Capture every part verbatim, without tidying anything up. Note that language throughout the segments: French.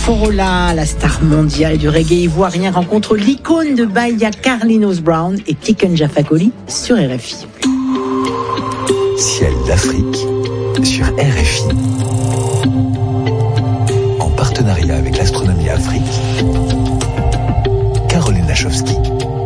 Forola, la star mondiale du reggae ivoirien, rencontre l'icône de Bahia, Carlinhos Brown et Tiken Jah Fakoly sur R F I. Ciel d'Afrique sur R F I. En partenariat avec l'Astronomie Afrique. Caroline Lachowski.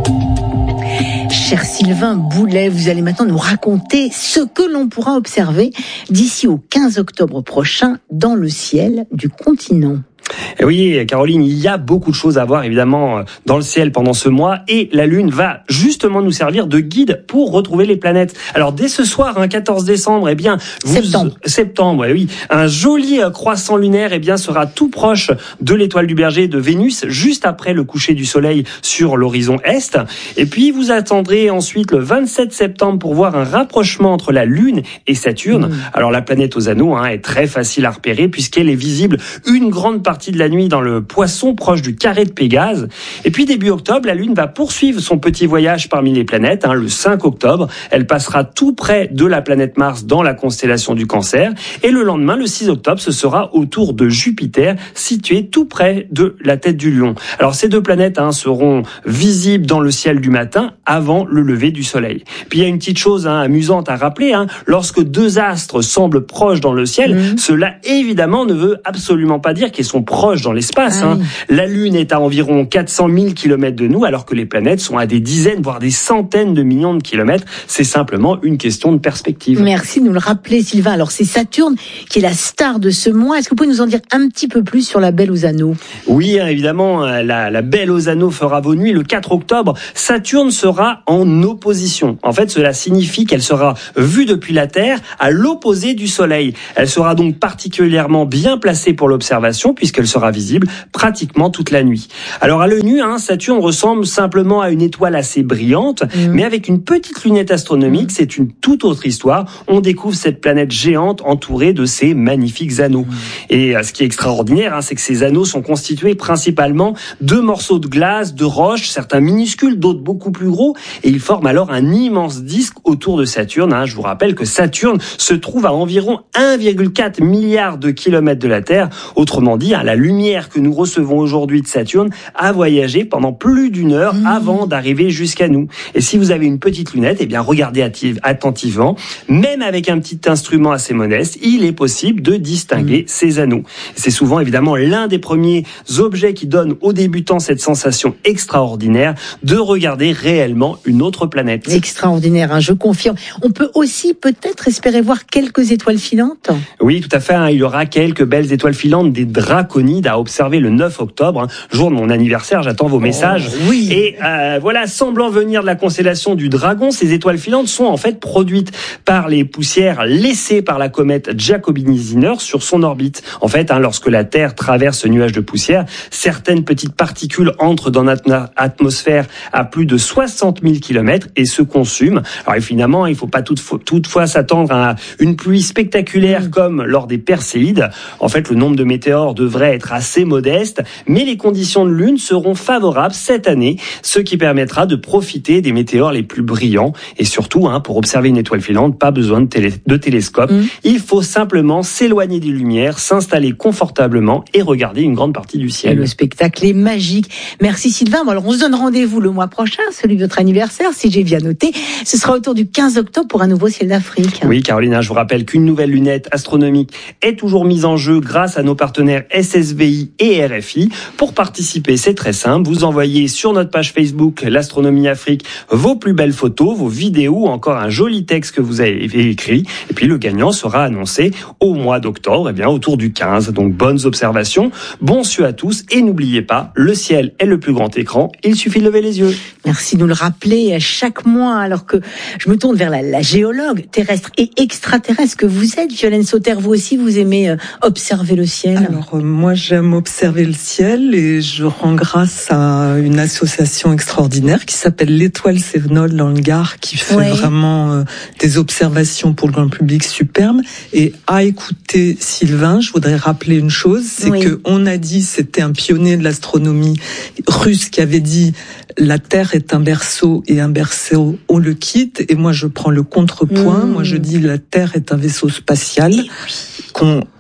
Cher Sylvain Boulet, vous allez maintenant nous raconter ce que l'on pourra observer d'ici au quinze octobre prochain dans le ciel du continent. Et oui, Caroline, il y a beaucoup de choses à voir évidemment dans le ciel pendant ce mois et la Lune va justement nous servir de guide pour retrouver les planètes. Alors dès ce soir, hein, quatorze décembre, eh bien, vous, septembre, septembre, eh oui, un joli croissant lunaire, eh bien, sera tout proche de l'étoile du Berger de Vénus, juste après le coucher du Soleil sur l'horizon est. Et puis vous attendrez ensuite le vingt-sept septembre pour voir un rapprochement entre la Lune et Saturne. Mmh. Alors la planète aux anneaux hein, est très facile à repérer puisqu'elle est visible une grande partie de la nuit dans le Poisson, proche du carré de Pégase. Et puis début octobre, la Lune va poursuivre son petit voyage parmi les planètes. Hein, le cinq octobre, elle passera tout près de la planète Mars dans la constellation du Cancer. Et le lendemain, le six octobre, ce sera autour de Jupiter, situé tout près de la tête du Lion. Alors ces deux planètes hein, seront visibles dans le ciel du matin avant le lever du Soleil. Puis il y a une petite chose hein, amusante à rappeler. Hein, lorsque deux astres semblent proches dans le ciel, mmh. cela évidemment ne veut absolument pas dire qu'ils sont proches dans l'espace. Ah, hein. oui. La Lune est à environ quatre cent mille kilomètres de nous, alors que les planètes sont à des dizaines, voire des centaines de millions de kilomètres. C'est simplement une question de perspective. Merci de nous le rappeler, Sylvain. Alors, c'est Saturne qui est la star de ce mois. Est-ce que vous pouvez nous en dire un petit peu plus sur la Belle aux Anneaux ? Oui, évidemment, la, la Belle aux Anneaux fera vos nuits. Le quatre octobre, Saturne sera en opposition. En fait, cela signifie qu'elle sera vue depuis la Terre à l'opposé du Soleil. Elle sera donc particulièrement bien placée pour l'observation, puisqu'elle sera visible pratiquement toute la nuit. Alors à l'œil nu, hein, Saturne ressemble simplement à une étoile assez brillante, mmh. mais avec une petite lunette astronomique, mmh. c'est une toute autre histoire. On découvre cette planète géante entourée de ces magnifiques anneaux. Mmh. Et euh, ce qui est extraordinaire, hein, c'est que ces anneaux sont constitués principalement de morceaux de glace, de roches, certains minuscules, d'autres beaucoup plus gros, et ils forment alors un immense disque autour de Saturne. Hein. Je vous rappelle que Saturne se trouve à environ un virgule quatre milliard de kilomètres de la Terre. Autrement dit, hein, la lumière que nous recevons aujourd'hui de Saturne a voyagé pendant plus d'une heure mmh. avant d'arriver jusqu'à nous. Et si vous avez une petite lunette, eh bien regardez attentivement. Même avec un petit instrument assez modeste, il est possible de distinguer mmh. ces anneaux. C'est souvent évidemment l'un des premiers objets qui donne aux débutants cette sensation extraordinaire de regarder réellement une autre planète. Extraordinaire, hein, je confirme. On peut aussi peut-être espérer voir quelques étoiles filantes ? Oui, tout à fait. Hein, il y aura quelques belles étoiles filantes, des draconides à observer le neuf octobre, hein, jour de mon anniversaire. J'attends vos messages. Oh, oui. Et euh, voilà, semblant venir de la constellation du Dragon, ces étoiles filantes sont en fait produites par les poussières laissées par la comète Giacobini-Zinner sur son orbite. En fait, hein, lorsque la Terre traverse ce nuage de poussière, certaines petites particules entrent dans notre atmosphère à plus de soixante mille kilomètres et se consument. Alors évidemment, il ne faut pas toutefois, toutefois s'attendre à une pluie spectaculaire mmh. comme lors des Perséides. En fait, le nombre de météores devrait être assez modeste, mais les conditions de lune seront favorables cette année, ce qui permettra de profiter des météores les plus brillants. Et surtout, hein, pour observer une étoile filante, pas besoin de, télé- de télescope. Mmh. Il faut simplement s'éloigner des lumières, s'installer confortablement et regarder une grande partie du ciel. Et le spectacle est magique. Merci Sylvain. Bon, alors on se donne rendez-vous le mois prochain, celui de votre anniversaire, si j'ai bien noté. Ce sera autour du quinze octobre pour un nouveau ciel d'Afrique. Oui, Carolina, je vous rappelle qu'une nouvelle lunette astronomique est toujours mise en jeu grâce à nos partenaires S S V I et R F I. Pour participer, c'est très simple. Vous envoyez sur notre page Facebook l'Astronomie Afrique vos plus belles photos, vos vidéos, encore un joli texte que vous avez écrit. Et puis le gagnant sera annoncé au mois d'octobre, eh bien autour du quinze. Donc bonnes observations, bon su à tous et n'oubliez pas, le ciel est le plus grand écran. Il suffit de lever les yeux. Merci de nous le rappeler chaque mois, alors que je me tourne vers la, la géologue terrestre et extraterrestre que vous êtes, Violaine Sauter. Vous aussi, vous aimez observer le ciel? Alors euh, moi, j'aime observer le ciel et je rends grâce à une association extraordinaire qui s'appelle l'Étoile Sévenol dans le Gard, qui fait ouais. vraiment euh, des observations pour le grand public superbes. Et à écouter Sylvain, je voudrais rappeler une chose, c'est oui. que on a dit, c'était un pionnier de l'astronomie russe qui avait dit la Terre est un berceau et un berceau on le quitte. Et moi je prends le contrepoint. Mmh. Moi je dis la Terre est un vaisseau spatial oui. qu'on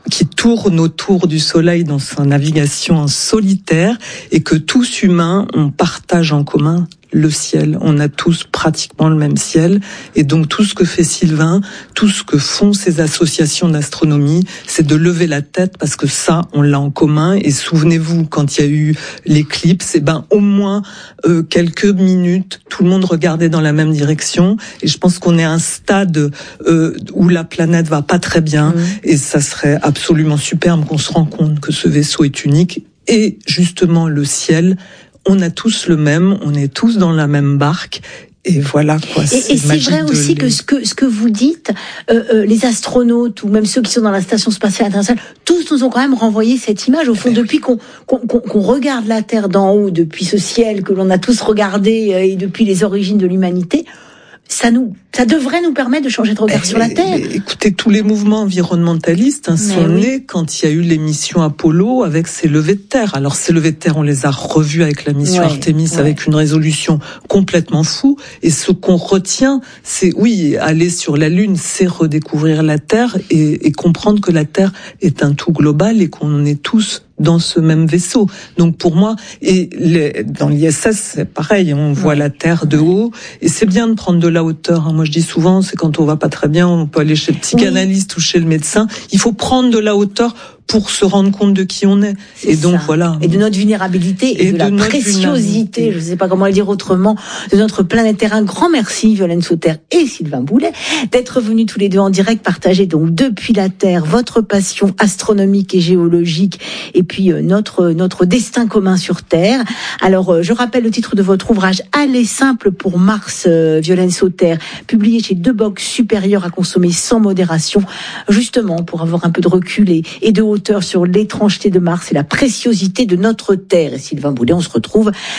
qui tourne autour du Soleil dans sa navigation en solitaire, et que tous humains, on partage en commun le ciel. On a tous pratiquement le même ciel, et donc tout ce que fait Sylvain, tout ce que font ces associations d'astronomie, c'est de lever la tête, parce que ça, on l'a en commun. Et souvenez-vous, quand il y a eu l'éclipse, eh ben au moins euh, quelques minutes, tout le monde regardait dans la même direction. Et je pense qu'on est à un stade euh, où la planète va pas très bien, mmh. et ça serait absolument superbe qu'on se rende compte que ce vaisseau est unique. Et justement, le ciel, on a tous le même, on est tous dans la même barque. Et voilà quoi. Et, et c'est vrai aussi les... que ce que ce que vous dites, euh, euh, les astronautes ou même ceux qui sont dans la station spatiale internationale, tous nous ont quand même renvoyé cette image. Au fond, ben depuis oui. qu'on, qu'on qu'on regarde la Terre d'en haut, depuis ce ciel que l'on a tous regardé euh, et depuis les origines de l'humanité, ça nous, ça devrait nous permettre de changer de regard eh, sur la Terre. Écoutez, tous les mouvements environnementalistes hein, sont oui. nés quand il y a eu les missions Apollo avec ces levées de terre. Alors ces levées de terre, on les a revus avec la mission ouais, Artemis ouais. avec une résolution complètement fou. Et ce qu'on retient, c'est oui, aller sur la Lune, c'est redécouvrir la Terre et, et comprendre que la Terre est un tout global et qu'on est tous dans ce même vaisseau. Donc pour moi, et les, dans l'I S S, c'est pareil, on voit ouais. la Terre de haut, et c'est bien de prendre de la hauteur. Hein. Moi je dis souvent, c'est quand on va pas très bien, on peut aller chez le psychanalyste oui. ou chez le médecin. Il faut prendre de la hauteur pour se rendre compte de qui on est. C'est et donc ça. voilà. Et de notre vulnérabilité et, et de, de la préciosité, je ne sais pas comment le dire autrement, de notre planète Terre. Un grand merci, Violaine Sauter et Sylvain Boulet, d'être venus tous les deux en direct, partager donc depuis la Terre votre passion astronomique et géologique, et puis euh, notre notre destin commun sur Terre. Alors, euh, je rappelle le titre de votre ouvrage, Aller simple pour Mars, euh, Violaine Sauter, publié chez Deux Box, supérieur à consommer sans modération, justement pour avoir un peu de recul et, et de hauteur sur l'étrangeté de Mars et la préciosité de notre Terre. Et Sylvain Boulet, on se retrouve